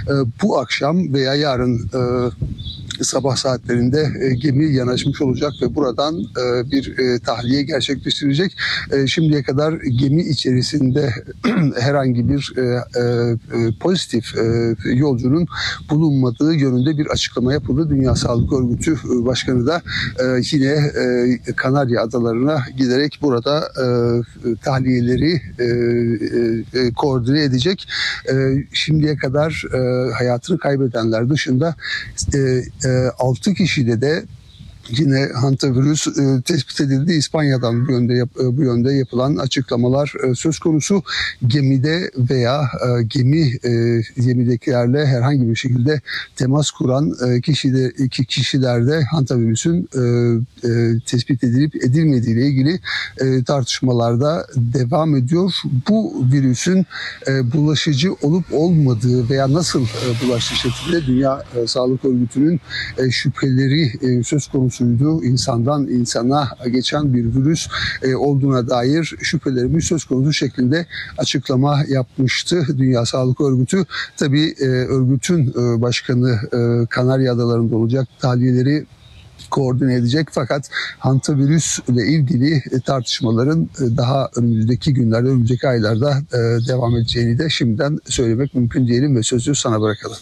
bu akşam veya yarın sabah saatlerinde gemi yanaşmış olacak ve buradan bir tahliye gerçekleştirecek. Şimdiye kadar gemi içerisinde herhangi bir pozitif yolcunun bulunmadığı yönünde bir açıklama yapıldı. Dünya Sağlık Örgütü Başkanı da yine Kanarya Adaları'na giderek burada tahliyeleri koordine edecek. Şimdiye kadar hayatını kaybedenler dışında 6 kişide de yine hantavirüs tespit edildi. İspanya'dan bu yönde yapılan açıklamalar söz konusu. Gemide veya gemidekilerle herhangi bir şekilde temas kuran kişilerde hantavirüsün tespit edilip edilmediği ile ilgili tartışmalarda devam ediyor. Bu virüsün bulaşıcı olup olmadığı veya nasıl bulaştığı şeklinde Dünya Sağlık Örgütü'nün şüpheleri söz konusuydu. İnsandan insana geçen bir virüs olduğuna dair şüphelerimiz söz konusu şeklinde açıklama yapmıştı Dünya Sağlık Örgütü. Tabii örgütün başkanı Kanarya Adaları'nda olacak, tahliyeleri koordine edecek, fakat hantavirüs ile ilgili tartışmaların daha önümüzdeki günlerde, önümüzdeki aylarda devam edeceğini de şimdiden söylemek mümkün diyelim ve sözü sana bırakalım.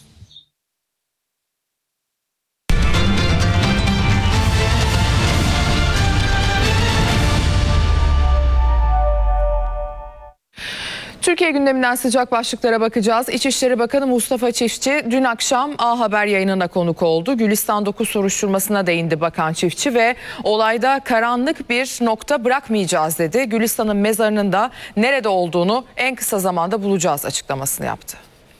Türkiye gündeminden sıcak başlıklara bakacağız. İçişleri Bakanı Mustafa Çiftçi dün akşam A Haber yayınına konuk oldu. Gülistan 9 soruşturmasına değindi Bakan Çiftçi ve olayda karanlık bir nokta bırakmayacağız dedi. Gülistan'ın mezarının da nerede olduğunu en kısa zamanda bulacağız açıklamasını yaptı.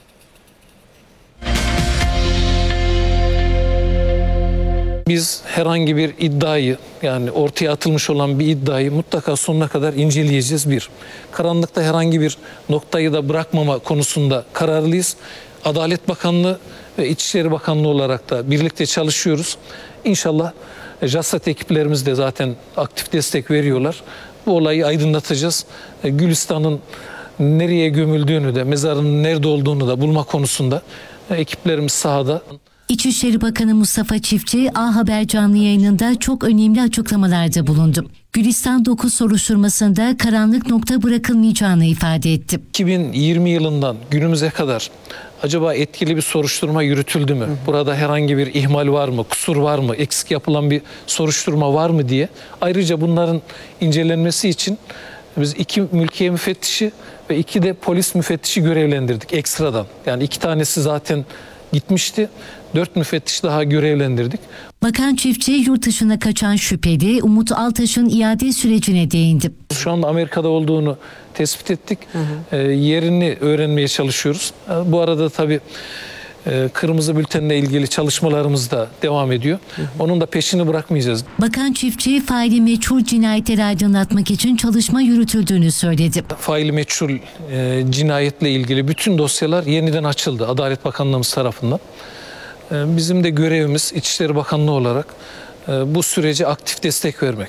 Biz herhangi bir iddiayı, yani ortaya atılmış olan bir iddiayı mutlaka sonuna kadar inceleyeceğiz. Karanlıkta herhangi bir noktayı da bırakmama konusunda kararlıyız. Adalet Bakanlığı ve İçişleri Bakanlığı olarak da birlikte çalışıyoruz. İnşallah JASSAT ekiplerimiz de zaten aktif destek veriyorlar. Bu olayı aydınlatacağız. Gülistan'ın nereye gömüldüğünü de, mezarının nerede olduğunu da bulma konusunda ekiplerimiz sahada. İçişleri Bakanı Mustafa Çiftçi A Haber canlı yayınında çok önemli açıklamalarda bulundu. Gülistan 9 soruşturmasında karanlık nokta bırakılmayacağını ifade etti. 2020 yılından günümüze kadar acaba etkili bir soruşturma yürütüldü mü? Burada herhangi bir ihmal var mı, kusur var mı, eksik yapılan bir soruşturma var mı diye. Ayrıca bunların incelenmesi için biz 2 mülkiye müfettişi ve 2 de polis müfettişi görevlendirdik ekstradan. Yani 2 tanesi zaten gitmişti. 4 müfettiş daha görevlendirdik. Bakan Çiftçi yurt dışına kaçan şüpheli Umut Altaş'ın iade sürecine değindi. Şu anda Amerika'da olduğunu tespit ettik. Yerini öğrenmeye çalışıyoruz. Bu arada tabii Kırmızı Bülten'le ilgili çalışmalarımız da devam ediyor. Onun da peşini bırakmayacağız. Bakan Çiftçi faili meçhul cinayetleri aydınlatmak için çalışma yürütüldüğünü söyledi. Faili meçhul cinayetle ilgili bütün dosyalar yeniden açıldı Adalet Bakanlığımız tarafından. Bizim de görevimiz İçişleri Bakanlığı olarak bu sürece aktif destek vermek.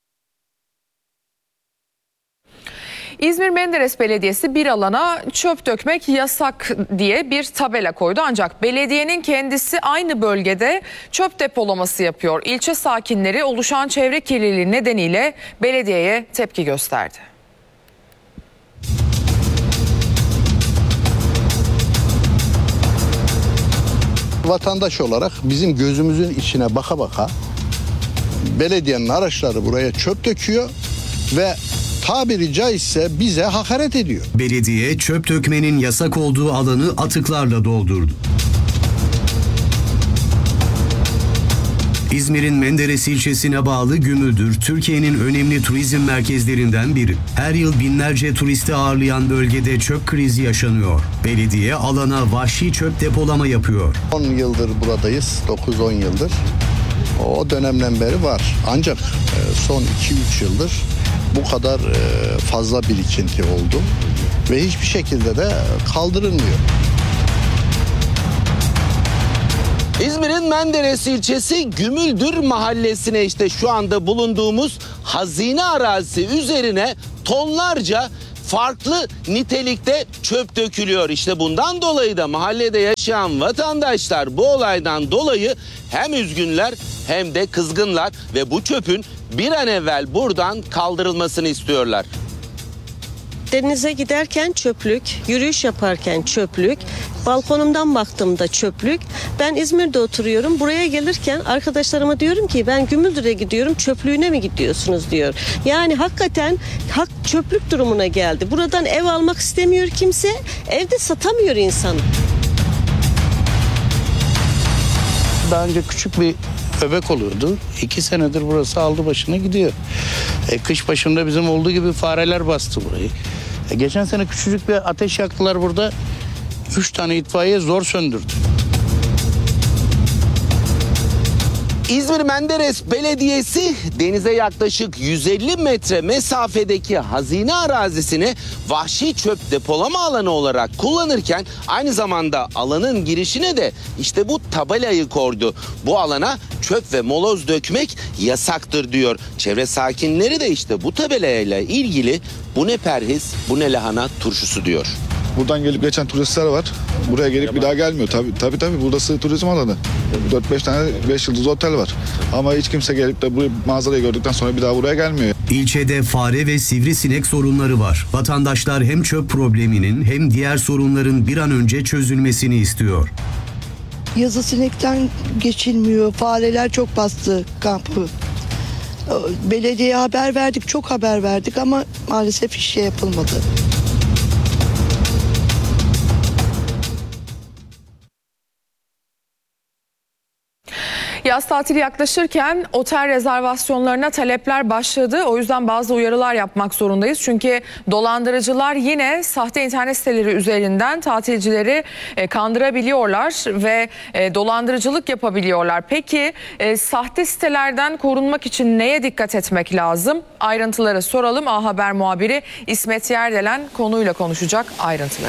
İzmir Menderes Belediyesi bir alana çöp dökmek yasak diye bir tabela koydu. Ancak belediyenin kendisi aynı bölgede çöp depolaması yapıyor. İlçe sakinleri oluşan çevre kirliliği nedeniyle belediyeye tepki gösterdi. Vatandaş olarak bizim gözümüzün içine baka baka belediyenin araçları buraya çöp döküyor ve tabiri caizse bize hakaret ediyor. Belediye çöp dökmenin yasak olduğu alanı atıklarla doldurdu. İzmir'in Menderes ilçesine bağlı Gümüldür, Türkiye'nin önemli turizm merkezlerinden biri. Her yıl binlerce turisti ağırlayan bölgede çöp krizi yaşanıyor. Belediye alana vahşi çöp depolama yapıyor. 10 yıldır buradayız, 9-10 yıldır. O dönemden beri var. Ancak son 2-3 yıldır bu kadar fazla birikinti oldu ve hiçbir şekilde de kaldırılmıyor. İzmir'in Menderes ilçesi Gümüldür mahallesine şu anda bulunduğumuz hazine arazisi üzerine tonlarca farklı nitelikte çöp dökülüyor. İşte bundan dolayı da mahallede yaşayan vatandaşlar bu olaydan dolayı hem üzgünler hem de kızgınlar ve bu çöpün bir an evvel buradan kaldırılmasını istiyorlar. Denize giderken çöplük, yürüyüş yaparken çöplük, balkonumdan baktığımda çöplük. Ben İzmir'de oturuyorum. Buraya gelirken arkadaşlarıma diyorum ki ben Gümüldür'e gidiyorum, çöplüğüne mi gidiyorsunuz diyor. Yani hakikaten çöplük durumuna geldi. Buradan ev almak istemiyor kimse, evde satamıyor insan. Daha önce küçük bir öbek olurdu. 2 senedir burası aldı başına gidiyor. Kış başında bizim olduğu gibi fareler bastı burayı. Geçen sene küçücük bir ateş yaktılar burada. 3 tane itfaiye zor söndürdü. İzmir Menderes Belediyesi denize yaklaşık 150 metre mesafedeki hazine arazisini vahşi çöp depolama alanı olarak kullanırken aynı zamanda alanın girişine de işte bu tabelayı koydu. Bu alana çöp ve moloz dökmek yasaktır diyor. Çevre sakinleri de işte bu tabelayla ilgili bu ne perhiz, bu ne lahana turşusu diyor. Buradan gelip geçen turistler var. Buraya gelip bir daha gelmiyor. Tabii burası turizm alanı. 4-5 tane 5 yıldız otel var. Ama hiç kimse gelip de bu manzarayı gördükten sonra bir daha buraya gelmiyor. İlçede fare ve sivrisinek sorunları var. Vatandaşlar hem çöp probleminin hem diğer sorunların bir an önce çözülmesini istiyor. Yazı sinekten geçilmiyor. Fareler çok bastı kampı. Belediyeye haber verdik, çok haber verdik ama maalesef hiç şey yapılmadı. Yaz tatili yaklaşırken otel rezervasyonlarına talepler başladı. O yüzden bazı uyarılar yapmak zorundayız. Çünkü dolandırıcılar yine sahte internet siteleri üzerinden tatilcileri kandırabiliyorlar ve dolandırıcılık yapabiliyorlar. Peki sahte sitelerden korunmak için neye dikkat etmek lazım? Ayrıntıları soralım. A Haber muhabiri İsmet Yerdelen konuyla konuşacak ayrıntıları.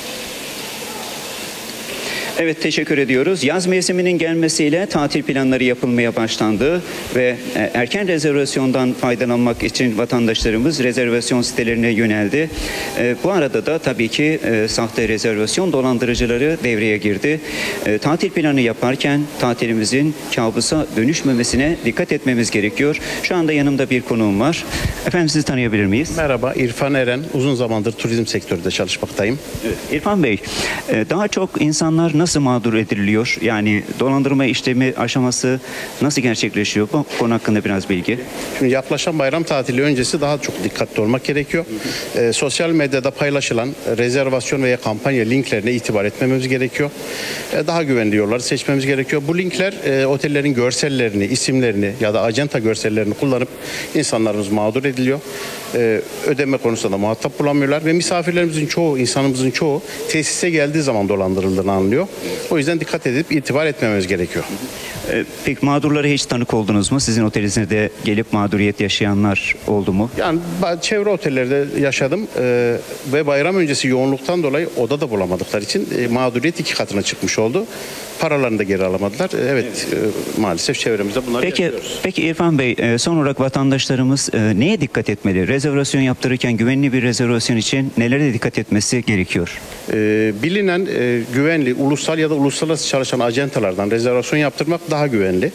Evet, teşekkür ediyoruz. Yaz mevsiminin gelmesiyle tatil planları yapılmaya başlandı ve erken rezervasyondan faydalanmak için vatandaşlarımız rezervasyon sitelerine yöneldi. Bu arada da tabii ki sahte rezervasyon dolandırıcıları devreye girdi. Tatil planı yaparken tatilimizin kabusa dönüşmemesine dikkat etmemiz gerekiyor. Şu anda yanımda bir konuğum var. Efendim, sizi tanıyabilir miyiz? Merhaba, İrfan Eren. Uzun zamandır turizm sektöründe çalışmaktayım. Evet. İrfan Bey, daha çok insanlar nasıl mağdur ediliyor? Yani dolandırma işlemi aşaması nasıl gerçekleşiyor? Bu konu hakkında biraz bilgi. Şimdi yaklaşan bayram tatili öncesi daha çok dikkatli olmak gerekiyor. Sosyal medyada paylaşılan rezervasyon veya kampanya linklerine itibar etmemiz gerekiyor. Daha güvenli yolları seçmemiz gerekiyor. Bu linkler otellerin görsellerini, isimlerini ya da acenta görsellerini kullanıp insanlarımız mağdur ediliyor. Ödeme konusunda muhatap bulamıyorlar ve misafirlerimizin çoğu, insanımızın çoğu tesise geldiği zaman dolandırıldığını anlıyor. O yüzden dikkat edip itibar etmememiz gerekiyor. Peki mağdurlara hiç tanık oldunuz mu? Sizin otelinizde de gelip mağduriyet yaşayanlar oldu mu? Yani çevre otellerde yaşadım ve bayram öncesi yoğunluktan dolayı oda da bulamadıkları için mağduriyet 2 katına çıkmış oldu. Paralarını da geri alamadılar. Evet, maalesef çevremizde bunları yaşıyoruz. Peki İrfan Bey, son olarak vatandaşlarımız neye dikkat etmeli? Rezervasyon yaptırırken güvenli bir rezervasyon için nelere dikkat etmesi gerekiyor? Bilinen güvenli ulusal ya da uluslararası çalışan acentalardan rezervasyon yaptırmak daha güvenli.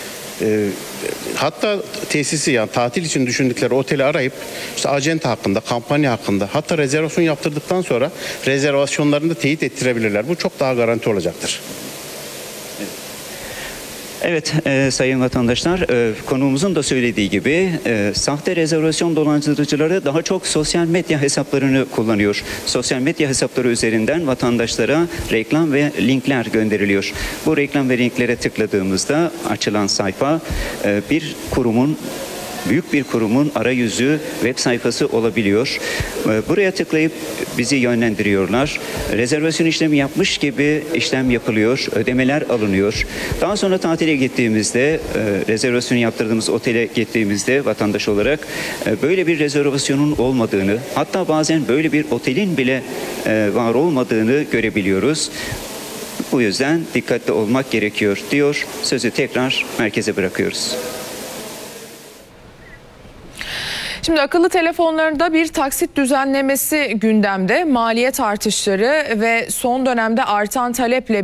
Hatta tesisi, yani tatil için düşündükleri oteli arayıp işte acenta hakkında, kampanya hakkında, hatta rezervasyon yaptırdıktan sonra rezervasyonlarını da teyit ettirebilirler. Bu çok daha garanti olacaktır. Evet sayın vatandaşlar, konuğumuzun da söylediği gibi sahte rezervasyon dolandırıcıları daha çok sosyal medya hesaplarını kullanıyor. Sosyal medya hesapları üzerinden vatandaşlara reklam ve linkler gönderiliyor. Bu reklam ve linklere tıkladığımızda açılan sayfa büyük bir kurumun arayüzü, web sayfası olabiliyor. Buraya tıklayıp bizi yönlendiriyorlar. Rezervasyon işlemi yapmış gibi işlem yapılıyor, ödemeler alınıyor. Daha sonra tatile gittiğimizde, rezervasyon yaptırdığımız otele gittiğimizde vatandaş olarak böyle bir rezervasyonun olmadığını, hatta bazen böyle bir otelin bile var olmadığını görebiliyoruz. Bu yüzden dikkatli olmak gerekiyor diyor. Sözü tekrar merkeze bırakıyoruz. Şimdi akıllı telefonlarında bir taksit düzenlemesi gündemde. Maliyet artışları ve son dönemde artan taleple